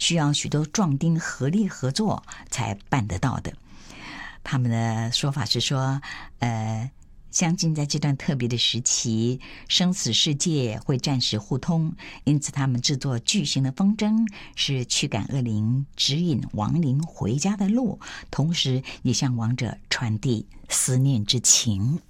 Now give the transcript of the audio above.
需要许多壮丁合力合作才办得到的。他们的说法是说，相信在这段特别的时期，生死世界会暂时互通，因此他们制作巨型的风筝，是驱赶恶灵、指引亡灵回家的路，同时也向亡者传递思念之情。